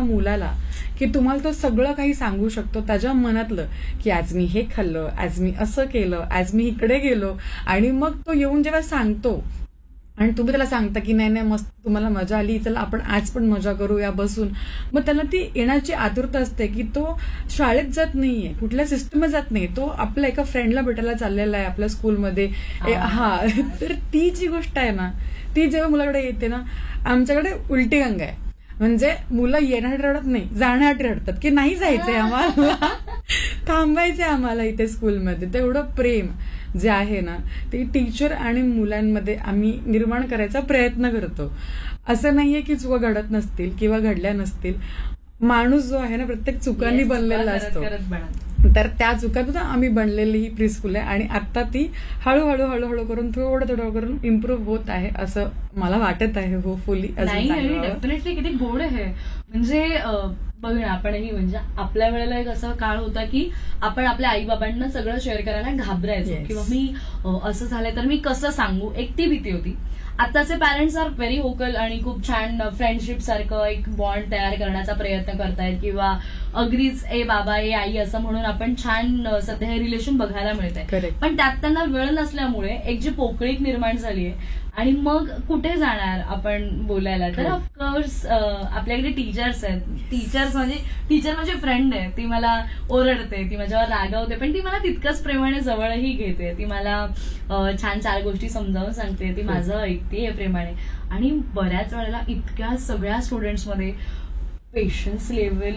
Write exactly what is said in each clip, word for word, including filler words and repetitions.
मुलाला की तुम्हाला तो सगळं काही सांगू शकतो त्याच्या मनातलं, की आज मी हे खाल्लं, आज मी असं केलं, आज मी इकडे गेलो, आणि मग तो येऊन जेव्हा सांगतो आणि तुम्ही त्याला सांगता की नाही नाही मस्त तुम्हाला मजा आली, चला आपण आज पण मजा करूया बसून, मग त्याला ती येण्याची आतुरता असते की तो शाळेत जात नाहीये, कुठल्या सिस्टममध्ये जात नाही, तो आपल्या एका फ्रेंडला भेटायला चाललेला आहे आपल्या स्कूलमध्ये. हा, तर ती जी गोष्ट आहे ना, ती जेव्हा मुलाकडे येते ना, आमच्याकडे उलटी गंगा आहे. म्हणजे मुलं येण्यासाठी रडत नाही, जाण्यासाठी रडतात की नाही जायचंय आम्हाला, थांबायचंय आम्हाला इथे स्कूलमध्ये. तेवढं प्रेम जे आहे ना ते टीचर आणि मुलांमध्ये आम्ही निर्माण करायचा प्रयत्न करतो. असं नाहीये की चुका घडत नसतील किंवा घडल्या नसतील. माणूस जो आहे ना प्रत्येक चुकांनी बनलेला असतो, तर त्या चुकातून आम्ही बनलेली ही प्रीस्कूल आहे, आणि आता ती हळूहळू हळूहळू करून थोडं थोडं करून इम्प्रूव्ह होत आहे असं मला वाटत आहे. होपफुली डेफिनेटली किती गोड आहे. म्हणजे बघ ना, आपणही म्हणजे आपल्या वेळेला एक असा काळ होता की आपण आपल्या आई बाबांना सगळं शेअर करायला घाबरायचो, किंवा मी असं झालंय तर मी कसं सांगू, एक ती भीती होती. आताचे पॅरेंट्स आर व्हेरी व्होकल आणि खूप छान फ्रेंडशिप सारखं एक बॉन्ड तयार करण्याचा प्रयत्न करतायत, किंवा अगदीच ए बाबा ए आई असं म्हणून आपण छान सध्या हे रिलेशन बघायला मिळत आहे. पण त्यात त्यांना वेळ नसल्यामुळे एक जी पोकळीक निर्माण झाली आहे, आणि मग कुठे जाणार आपण बोलायला. तर ऑफकोर्स आपल्याकडे टीचर्स आहेत. टीचर्स म्हणजे टीचर म्हणजे फ्रेंड आहे. ती मला ओरडते, ती माझ्यावर रागावते, पण ती मला तितकंच प्रेमाने जवळही घेते. ती मला छान चार गोष्टी समजावून सांगते, ती माझं ऐकते प्रेमाने. आणि बऱ्याच वेळेला इतक्या सगळ्या स्टुडंट्समध्ये पेशन्स लेवल,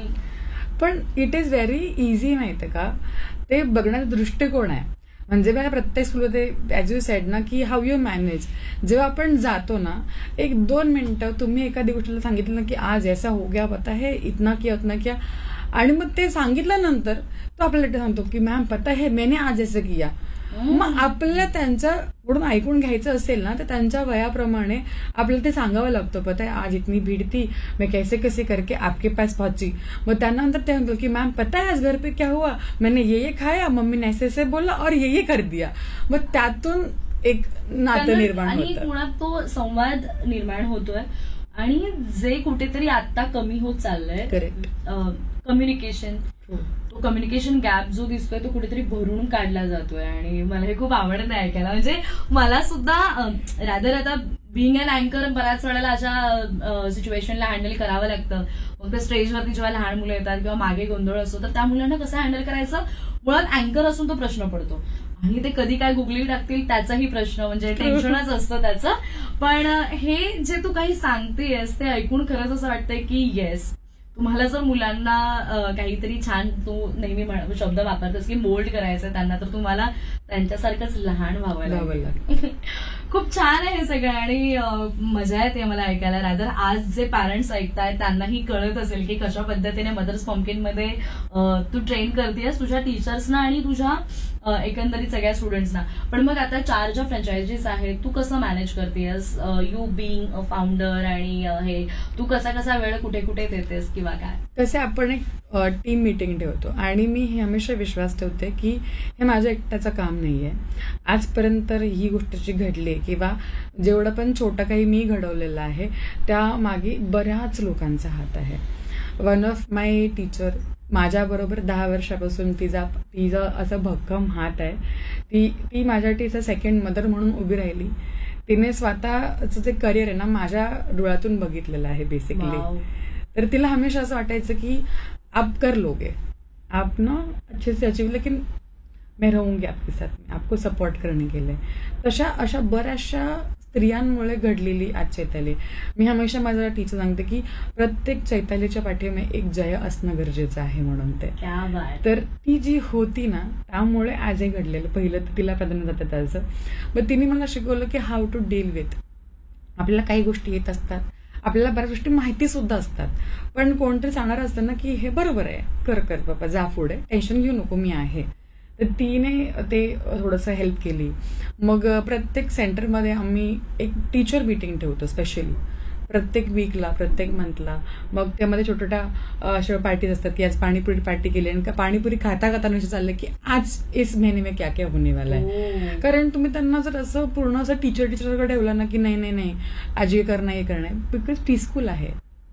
पण इट इज व्हेरी इझी माहितीये का, ते बघण्याचा दृष्टिकोन आहे. म्हणजे मला प्रत्येक स्कूलमध्ये ऍज यू सेड ना की हाऊ यू मॅनेज, जेव्हा आपण जातो ना एक दोन मिनिटं तुम्ही एखादी गोष्टीला सांगितलं ना की आज ऐसा हो गया पता है, इतना किया उतना किया, आणि मग ते सांगितल्यानंतर तो आपल्याला सांगतो की मॅम पता है मैंने आज ऐसा किया. मग आपल्याला त्यांच्याकडून ऐकून घ्यायचं असेल ना तर त्यांच्या वयाप्रमाणे आपल्याला ते सांगावं लागतं. पता है आज इतनी भीड़ थी, मैं कैसे कैसे करके आपके पास पहुंची. मग त्यानंतर ते म्हणतो की मॅम पता है आज घर पे क्या हुआ, मैंने ये ये खाया, मम्मी ने ऐसे ऐसे बोला और ये ये कर दिया. मग त्यातून एक नातं निर्माण होतं आणि मुळात तो संवाद निर्माण होतोय. आणि जे कुठेतरी आता कमी होत चाललंय, करेक्ट, कम्युनिकेशन, तो कम्युनिकेशन गॅप जो दिसतोय तो कुठेतरी भरून काढला जातोय. आणि मला हे खूप आवडत आहे ऐकायला. म्हणजे मला सुद्धा रादर आता बिंग अन अँकर बऱ्याच वेळेला अशा सिच्युएशनला हँडल करावं लागतं. मग ते स्टेजवरती जेव्हा लहान मुलं येतात किंवा मागे गोंधळ असतो, तर त्या मुलांना कसं हँडल करायचं, मुळात अँकर असून तो प्रश्न पडतो. आणि ते कधी काय गुगली टाकतील त्याचाही प्रश्न, म्हणजे टेन्शनच असतं त्याचं. पण हे जे तू काही सांगतेस ते ऐकून खरंच असं वाटतंय की येस, तुम्हाला जर मुलांना काहीतरी छान, तू नेहमी शब्द वापरतोस की मोल्ड करायचं त्यांना, तर तुम्हाला त्यांच्यासारखंच लहान व्हावं लागेल. खूप छान आहे हे सगळं, आणि मजा येते मला ऐकायला. रादर आज जे पॅरेंट्स ऐकतायत त्यांनाही कळत असेल की कशा पद्धतीने मदर्स पम्पकिन मध्ये तू ट्रेन करतेस तुझ्या टीचर्सना आणि तुझ्या एकंदरीत सगळ्या स्टुडंट्सना. पण मग आता चार ज्या फ्रँचायझीस आहेत तू कसं मॅनेज करतेस, यू बिंग अ फाउंडर, आणि हे तू कसा कसा वेळ कुठे कुठे देतेस किंवा काय? तसे आपण एक टीम मीटिंग ठेवतो, आणि मी हे हमेशा विश्वास ठेवते की हे माझ्या एकट्याचं काम नाहीये. आजपर्यंत ही गोष्ट जी घडली किंवा जेवढं पण छोटं काही मी घडवलेलं आहे त्या मागे बऱ्याच लोकांचा हात आहे. वन ऑफ माय टीचर माझ्याबरोबर दहा वर्षापासून तिचा तिचा असं भक्कम हात आहे. ती ती माझ्यासाठी सेकंड मदर म्हणून उभी राहिली. तिने स्वतःचं जे करिअर आहे ना माझ्या डोळ्यातून बघितलेलं आहे बेसिकली. तर तिला हमेशा असं वाटायचं की आप कर लोगे, आप ना अच्छे से अचीव, लेकिन मैं रहूंगी आपके साथ में, आपको सपोर्ट करने के लिए. तशा अशा बऱ्याचशा स्त्रियांमुळे घडलेली आज चैताली. मी हमेशा माझ्या टीचर सांगते की प्रत्येक चैतालीच्या पाठीमागे एक जय असणं गरजेचं आहे म्हणून. ते तर ती जी होती ना त्यामुळे आज हे घडलेलं. पहिलं तर तिला प्राधान्य जातं त्याचं. मग तिने मला शिकवलं की हाऊ टू डील विथ. आपल्याला काही गोष्टी येत असतात, आपल्याला बऱ्याच गोष्टी माहिती सुद्धा असतात, पण कोणतरी सांगणार असतं ना की हे बरोबर आहे, कर कर बाबा, जा पुढे, टेन्शन घेऊ नको, मी आहे. तर तिने ते थोडंसं हेल्प केली. मग प्रत्येक सेंटरमध्ये आम्ही एक टीचर मीटिंग ठेवतो स्पेशली प्रत्येक वीकला, प्रत्येक मंथला. मग त्यामध्ये छोट्या छोट्या अशा पार्टीज असतात की आज पाणीपुरी पार्टी केली, आणि पाणीपुरी खाता खाता विषय चाललं की आज इस महिने में क्या क्या होने वाला है. कारण तुम्ही त्यांना जर असं पूर्ण असं टीचर टीचरकडे ठेवलं ना की नाही नाही नाही आज हे करणं हे करणं, बिकॉज पीसफुल आहे.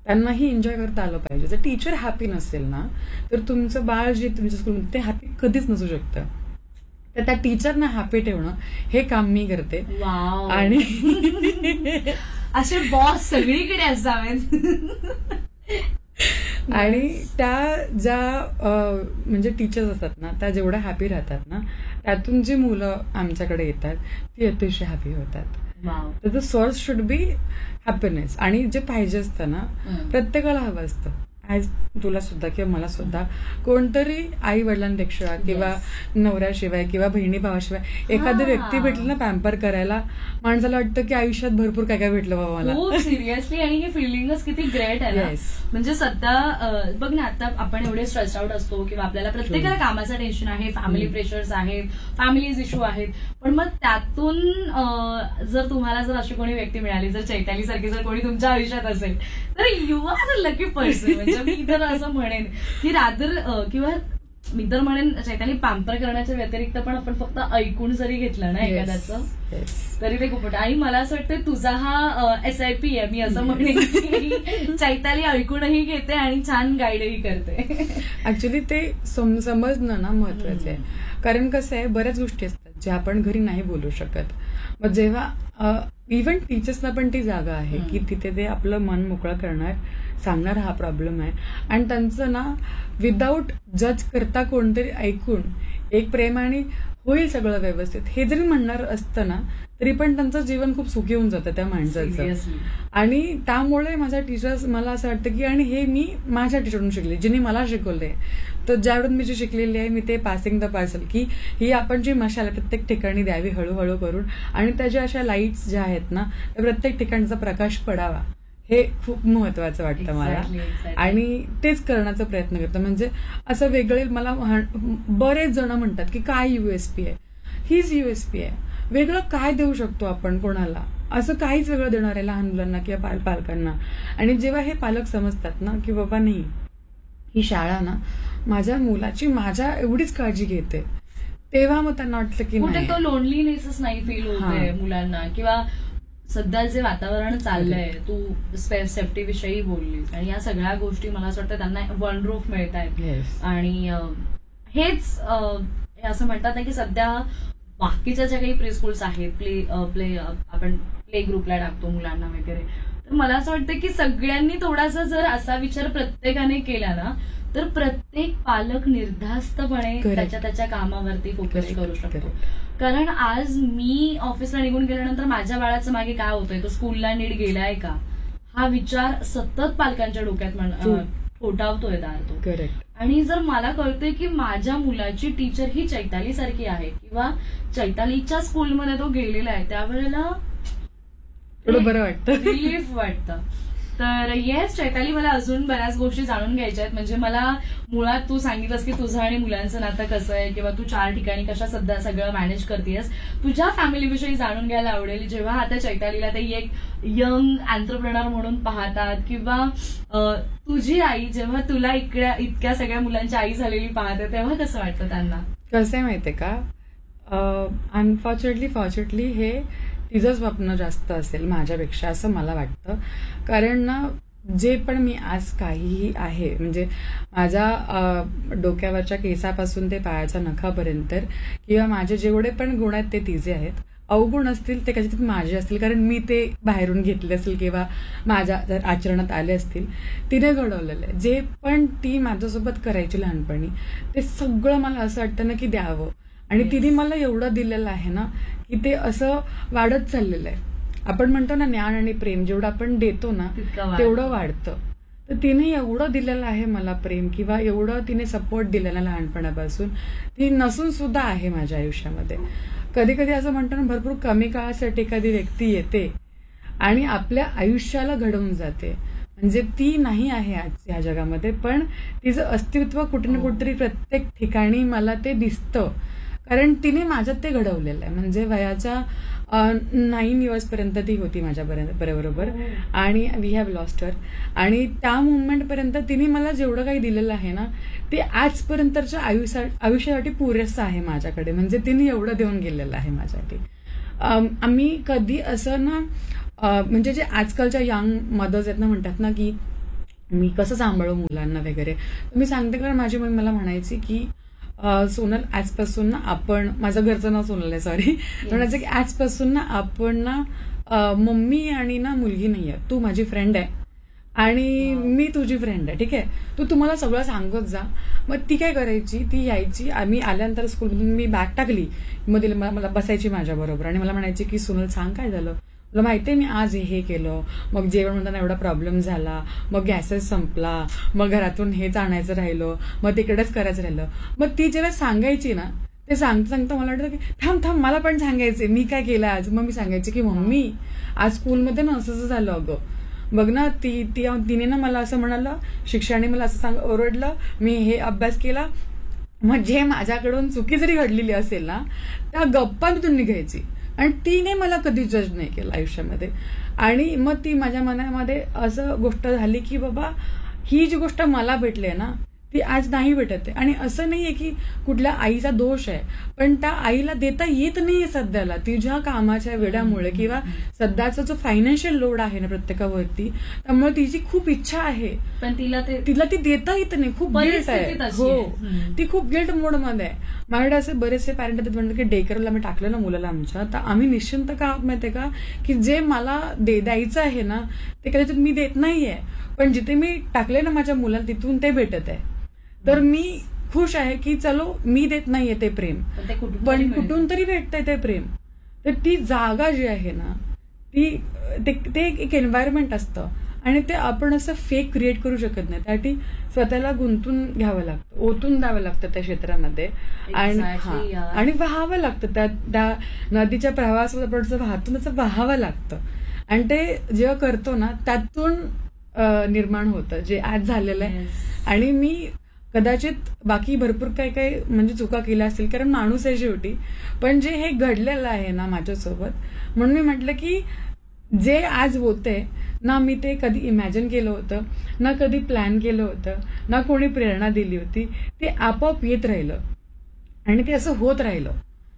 त्यांनाही एन्जॉय करता आलं पाहिजे. जर टीचर हॅपी नसेल ना तर तुमचं बाळ जे तुमच्या स्कूलमध्ये ते हॅपी कधीच नसू शकतं. तर त्या टीचरना हॅपी ठेवणं हे काम मी करते. वाव. आणि असे बॉस सगळीकडे असावेत. आणि त्या ज्या अ, म्हणजे टीचर्स असतात ना त्या जेवढ्या हॅपी राहतात ना त्यातून जी मुलं आमच्याकडे येतात ती अतिशय हॅपी होतात. वाव. तर the source should be happiness. आणि जे पाहिजे असतं ना हम्म. प्रत्येकाला हवं असतं. ॲज तुला सुद्धा किंवा मला सुद्धा कोणतरी आई वडिलांपेक्षा किंवा नवऱ्याशिवाय किंवा बहिणी भावाशिवाय एखादी हा. व्यक्ती भेटली ना पॅम्पर करायला माणसाला वाटतं की आयुष्यात भरपूर काय काय भेटलं बाबा मला. खूप सिरियसली. आणि ही फिलिंगच किती ग्रेट आहे ना. Yes. म्हणजे सध्या अं, बघ ना, आता आपण एवढे स्ट्रेस आउट असतो किंवा आपल्याला प्रत्येकाला कामाचं टेन्शन आहे, फॅमिली प्रेशर्स आहेत, फॅमिलीज इश्यू आहेत. पण मग त्यातून अं, जर तुम्हाला जर अशी कोणी व्यक्ती मिळाली, जर चैताली सारखी जर कोणी तुमच्या आयुष्यात असेल तर you are a lucky person. म्हणजे मी तर असं म्हणेन की रादर किंवा मी तर म्हणेन चैताली पॅम्पर करण्याच्या व्यतिरिक्त पण आपण फक्त ऐकून जरी घेतलं ना एखाद्याचं Yes. तरी ते खूप. आणि मला असं वाटतं तुझा हा एस आय पी आहे. मी असं म्हणेन की चैताली ऐकूनही घेते आणि छान गाईडही करते. ऍक्च्युली ते सम- समजणं ना महत्वाचं आहे. कारण कसं आहे बऱ्याच गोष्टी असतात ज्या आपण घरी नाही बोलू शकत. मग जेव्हा इव्हन टीचर्सला पण ती जागा आहे की तिथे ते आपलं मन मोकळं करणार, सांगणार हा प्रॉब्लेम आहे. आणि त्यांचं ना विदाऊट जज करता कोणतरी ऐकून एक प्रेमाने होईल सगळं व्यवस्थित हे जरी म्हणणार असतं ना तरी पण त्यांचं जीवन खूप सुखी होऊन जातं त्या माणसाचं. Seriously. आणि त्यामुळे माझ्या टीचर्स मला असं वाटतं की आणि हे मी माझ्या टीचरकडून शिकले जिने मला शिकवलंय. तर ज्यावेळून मी जे शिकलेली आहे मी ते पासिंग द पार्सल की ही आपण जी मशाल प्रत्येक ठिकाणी द्यावी हळूहळू करून आणि त्याच्या अशा लाईट्स ज्या आहेत ना त्या प्रत्येक ठिकाणचा प्रकाश पडावा हे खूप महत्वाचं वाटतं मला. Exactly, exactly. आणि तेच करण्याचा प्रयत्न करतो. म्हणजे असं वेगळे मला म्हण- बरेच जण म्हणतात की काय युएसपी आहे, हीच युएसपी आहे. वेगळं काय देऊ शकतो आपण कोणाला, असं काहीच वेगळं देणार आहे लहान मुलांना किंवा पाल पालकांना. आणि जेव्हा हे पालक समजतात ना की बाबा नाही ही शाळा ना माझ्या मुलाची माझ्या एवढीच काळजी घेते तेव्हा मग त्यांना वाटतं की कुठे नाही तो लोनलीनेसच नाही फील होतोय मुलांना. किंवा सध्या जे वातावरण चाललंय, तू सेफ्टी विषयी बोललीस आणि या सगळ्या गोष्टी मला असं वाटतं त्यांना वन रूफ मिळत आहेत. Yes. आणि अं, हेच अं, हे असं म्हणतात ना की सध्या बाकीच्या ज्या काही प्ले स्कूल्स आहेत, प्ले प्ले आपण प्ले ग्रुपला टाकतो मुलांना वगैरे, तर मला असं वाटतं की सगळ्यांनी थोडासा जर असा विचार प्रत्येकाने केला ना तर प्रत्येक पालक निर्धास्तपणे Correct. त्याच्या त्याच्या कामावरती फोकस Correct. करू शकतो. Correct. कारण आज मी ऑफिसला निघून गेल्यानंतर माझ्या बाळाचं मागे काय होतंय, तो स्कूलला नीट गेलाय का, हा विचार सतत पालकांच्या डोक्यात म्हण- True. अं, ठोठावतोय दार तो. करेक्ट. आणि जर मला कळतंय की माझ्या मुलाची टीचर ही चैताली सारखी आहे किंवा चैतालीच्या स्कूलमध्ये तो गेलेला आहे, त्यावेळेला थोडं बरं वाटतं. रिलीफ वाटतं. तर येस चैताली, मला अजून बऱ्याच गोष्टी जाणून घ्यायच्या आहेत. म्हणजे मला मुळात तू सांगितलंस की तुझं आणि मुलांचं नातं कसं आहे किंवा तू चार ठिकाणी कशा सध्या सगळं मॅनेज करतेस. तुझ्या फॅमिलीविषयी जाणून घ्यायला आवडेल. जेव्हा आता चैतालीला ते एक यंग एंटरप्रेनर म्हणून पाहतात किंवा अं, तुझी आई जेव्हा तुला इकडे इतक्या सगळ्या मुलांची आई झालेली पाहते तेव्हा कसं वाटतं त्यांना? कसं आहे माहितीये का, अनफॉर्च्युनेटली फॉर्च्युनेटली हे तिचं स्वप्न जास्त असेल माझ्यापेक्षा असं मला वाटतं. कारण ना जे पण मी आज काहीही आहे म्हणजे माझ्या अ, डोक्यावरच्या केसापासून ते पायाच्या नखापर्यंत किंवा माझे जेवढे पण गुण आहेत ते तिचे आहेत. अवगुण असतील ते कदाचित माझे असतील कारण मी ते बाहेरून घेतले असतील किंवा माझ्या जर आचरणात आले असतील. तिने घडवलेलं आहे. जे पण ती माझ्यासोबत करायची लहानपणी ते सगळं मला असं वाटतं ना की द्यावं. आणि तिने मला एवढं दिलेलं आहे ना की ते असं वाढत चाललेलं आहे. आपण म्हणतो ना ज्ञान आणि प्रेम जेवढं आपण देतो ना तितकं वाढतं. तेवढं वाढतं. तर तिने एवढं दिलेलं आहे मला प्रेम किंवा एवढं तिने सपोर्ट दिलेला लहानपणापासून, ती नसून सुद्धा आहे माझ्या आयुष्यामध्ये. कधी कधी असं म्हणतो ना भरपूर कमी काळासाठी एखादी व्यक्ती येते आणि आपल्या आयुष्याला घडवून जाते. म्हणजे ती नाही आहे आज या जगामध्ये पण तिचं अस्तित्व कुठे ना कुठेतरी प्रत्येक ठिकाणी मला ते दिसतं. कारण तिने माझ्यात ते घडवलेलं आहे. म्हणजे वयाच्या नाईन इयर्सपर्यंत ती होती माझ्या बरोबर आणि वी हॅव लॉस्ट हर. आणि त्या मुवमेंटपर्यंत तिने मला जेवढं काही दिलेलं आहे ना ते आजपर्यंतच्या आयुष्या आयुष्यासाठी पुरेसं आहे माझ्याकडे. म्हणजे तिने एवढं देऊन गेलेलं आहे माझ्यासाठी. आम्ही कधी असं ना म्हणजे जे आजकालच्या यंग मदर्स आहेत ना म्हणतात ना की मी कसं सांभाळू मुलांना वगैरे. तर मी सांगते कारण माझी मम्मी मला म्हणायची की अ, सोनल आजपासून ना आपण, माझं घरचं नाव सोनल आहे सॉरी, म्हणायचं की आजपासून ना आपण ना अ, मम्मी आणि ना मुलगी नाही आहे, तू माझी फ्रेंड आहे आणि मी तुझी फ्रेंड आहे, ठीक आहे, तू तुम्हाला सगळं सांगत जा. मग ती काय करायची, ती यायची, आम्ही आल्यानंतर स्कूलमधून मी बॅग टाकली, मग तिला मला मला बसायची माझ्याबरोबर आणि मला म्हणायची की सोनल सांग काय झालं, तुला माहितीये मी आज हे केलं, मग जेवण म्हणताना एवढा प्रॉब्लेम झाला, मग गॅसेस संपला, मग घरातून हेच आणायचं राहिलं, मग तिकडेच करायचं राहिलं. मग ती जेव्हा सांगायची ना, ते सांगता सांगता मला वाटतं की थांब थांब मला पण सांगायचे मी काय केलं आज. मग मी सांगायचे की मम्मी आज स्कूलमध्ये ना असं झालं अगं, बघ ना ती ती तिने ना मला असं म्हणालं, शिक्षकाने मला असं सांग ओरडलं, मी हे अभ्यास केला. मग जे माझ्याकडून चुकी जरी घडलेली असेल ना, त्या गप्पांतून निघायची आणि तिने मला कधी जज नाही केलं आयुष्यामध्ये. आणि मग ती माझ्या मनामध्ये असं गोष्ट झाली की बाबा ही जी गोष्ट मला भेटली आहे ना ती आज नाही भेटत आहे. आणि असं नाहीये की कुठल्या आईचा दोष आहे, पण त्या आईला देता येत नाहीये सध्याला तिच्या कामाच्या वेळामुळे किंवा सध्याचा जो फायनान्शियल लोड आहे ना प्रत्येकावरती, त्यामुळे तिची खूप इच्छा आहे पण तिला ते तिला ती देता येत नाही. खूप गिल्ट आहे, हो ती खूप गिल्ट मोडमध्ये आहे. माझ्याकडे असे बरेचसे पॅरेंट आहेत म्हणतात की डे केअरला मी टाकलं ना मुलाला आमच्या, तर आम्ही निश्चिंत का आहोत माहितीये का, की जे मला दे द्यायचं आहे ना ते कदाचित मी देत नाहीये, पण जिथे मी टाकले ना माझ्या मुलाला तिथून ते भेटत आहे. तर मी खुश आहे की चलो मी देत नाहीये ते प्रेम, पण कुठून तरी भेटतंय ते प्रेम. तर ती जागा जी आहे ना ती ते एक एन्व्हायरमेंट असतं आणि ते आपण असं फेक क्रिएट करू शकत नाही. त्यासाठी स्वतःला गुंतून घ्यावं लागतं, ओतून द्यावं लागतं त्या क्षेत्रामध्ये आणि आणि वाहावं लागतं. त्या त्या नदीच्या प्रवाहासोबत आपण वाहतो त्याचं वाहावं लागतं आणि ते जेव्हा करतो ना त्यातून निर्माण होतं जे आज झालेलं आहे. आणि मी कदाचित बाकी भरपूर काही काही म्हणजे चुका केल्या असतील कारण माणूस आहे शेवटी, पण जे हे घडलेलं आहे ना माझ्यासोबत, म्हणून मी म्हटलं की जे आज होते ना मी ते कधी इमॅजिन केलं होतं ना कधी प्लॅन केलं होतं ना कोणी प्रेरणा दिली होती, ते आपोआप येत राहिलं आणि ते असं होत राहिलं.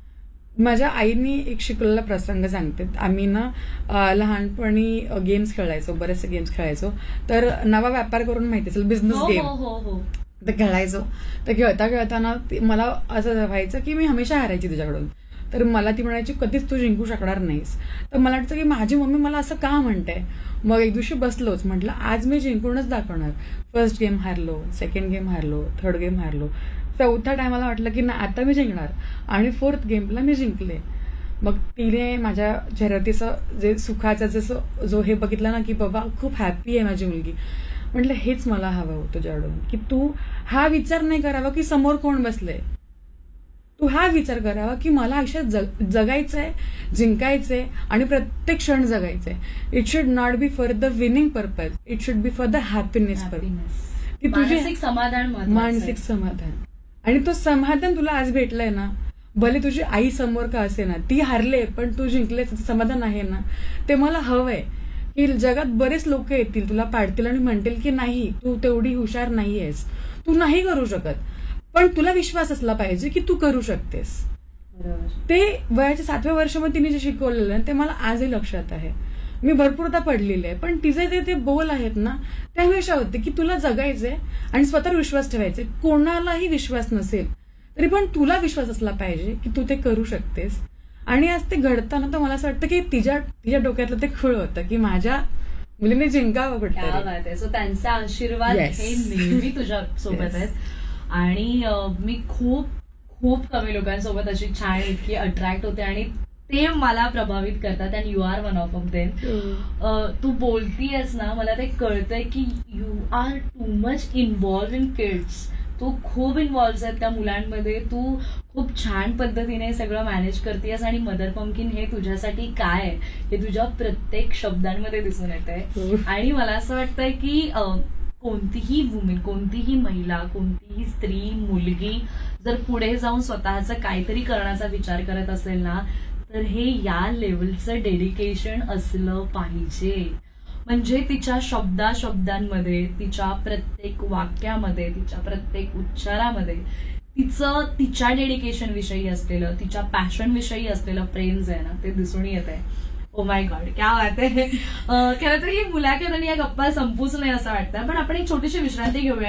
माझ्या आईनी एक शिकवलेला प्रसंग सांगते. आम्ही ना लहानपणी गेम्स खेळायचो, बरेचसे गेम्स खेळायचो. तर नवा व्यापार करून माहिती असेल बिझनेस गेम, तर खेळायचो. तर खेळता खेळताना मला असं व्हायचं की मी हमेशा हारायची तिच्याकडून. तर मला ती म्हणायची कधीच तू जिंकू शकणार नाहीस. तर मला वाटतं की माझी मम्मी मला असं का म्हणते. मग एक दिवशी बसलोच, म्हटलं आज मी जिंकूनच दाखवणार. फर्स्ट गेम हारलो, सेकंड गेम हारलो, थर्ड गेम हारलो, चौथ्या टायमाला वाटलं की ना आता मी जिंकणार आणि फोर्थ गेमला मी जिंकले. मग तिने माझ्या चेहऱ्यातीचं जे सुखाचं जसं जो हे बघितलं ना की बाबा खूप हॅपी आहे माझी मुलगी. म्हटलं हेच मला हवं होतं तुझ्याकडून, की तू हा विचार नाही करावा की समोर कोण बसलंय, तू हा विचार करावा की मला आयुष्यात जग जगायचंय, जिंकायचंय आणि प्रत्येक क्षण जगायचंय. It should not be for the winning purpose, it should be for the happiness purpose. की तुझे समाधान, मानसिक समाधान. आणि तो समाधान तुला आज भेटलंय ना, भले तुझी आई समोर का असे ना, ती हारले पण तू जिंकले, समाधान आहे ना, ते मला हवंय. की जगात बरेच लोक येतील तुला पाडतील आणि म्हणतील की नाही तू तेवढी हुशार नाहीयेस, तू नाही करू शकत, पण तुला विश्वास असला पाहिजे की तू करू शकतेस. ते वयाच्या सातव्या वर्षामध्ये तिने जे शिकवलेलं ते मला आजही लक्षात आहे. मी भरपूरदा पडलेले आहे, पण तिचे ते ते बोल आहेत ना ते हमेशा होते की तुला जगायचंय आणि स्वतःवर विश्वास ठेवायचे. कोणालाही विश्वास नसेल तरी पण तुला विश्वास असला पाहिजे की तू ते करू शकतेस. आणि आज ते घडताना तर मला असं वाटतं की तिच्या तिच्या डोक्यातलं ते खुळ होतं की माझ्या मुलीने जिंकावं कुठे. सो त्यांचा आशीर्वाद हे नेहमी तुझ्या सोबत आहेत. आणि मी खूप खूप कमी लोकांसोबत अशी छान इतकी अट्रॅक्ट होते आणि ते मला प्रभावित करतात. And you R one of of them. तू बोलतीयस ना मला ते कळतंय की you R too much involve in kids. तू खूप इन्व्हॉल्व्ह आहेत त्या मुलांमध्ये, तू खूप छान पद्धतीने सगळं मॅनेज करतेस आणि मदर पंपकिन हे तुझ्यासाठी काय आहे हे तुझ्या प्रत्येक शब्दांमध्ये दिसून येत आहे. आणि मला असं वाटतंय की कोणतीही वुमेन, कोणतीही महिला, कोणतीही स्त्री, मुलगी जर पुढे जाऊन स्वतःचं काहीतरी करण्याचा विचार करत असेल ना तर हे या लेवलचं डेडिकेशन असलं पाहिजे. म्हणजे तिच्या शब्दा शब्दांमध्ये, तिच्या प्रत्येक वाक्यामध्ये, तिच्या प्रत्येक उच्चारामध्ये तिचं तिच्या डेडिकेशन विषयी असलेलं, तिच्या पॅशन विषयी असलेलं प्रेम जे आहे ना ते दिसून येत आहे. ओ माय गॉड, क्या बात आहे. अं, खरं तर ही मुलाखत आणि या गप्पा संपूच नाही असं वाटतं, पण आपण एक छोटीशी विश्रांती घेऊया.